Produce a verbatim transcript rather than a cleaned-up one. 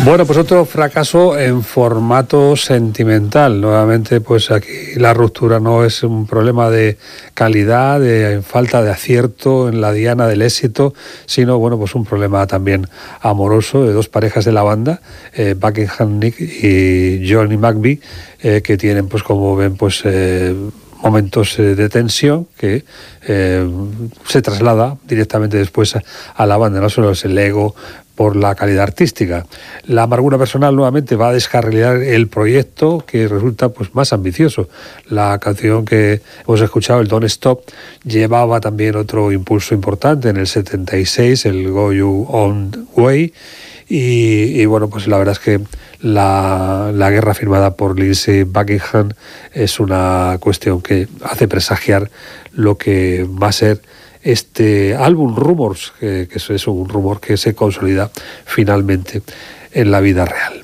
Bueno, pues otro fracaso en formato sentimental. Nuevamente, pues aquí la ruptura no es un problema de calidad, de falta de acierto en la diana del éxito, sino, bueno, pues un problema también amoroso de dos parejas de la banda, eh, Buckingham Nicks y Johnny McVie, eh, que tienen, pues como ven, pues eh, momentos eh, de tensión que eh, se traslada directamente después a, a la banda. No solo es el ego por la calidad artística. La amargura personal nuevamente va a descarrilar el proyecto, que resulta pues más ambicioso. La canción que hemos escuchado, el Don't Stop, llevaba también otro impulso importante en el setenta y seis, el Go Your Own Way, y, y bueno, pues la verdad es que la, la guerra firmada por Lindsey Buckingham es una cuestión que hace presagiar lo que va a ser este álbum Rumors, que, que es un rumor que se consolida finalmente en la vida real.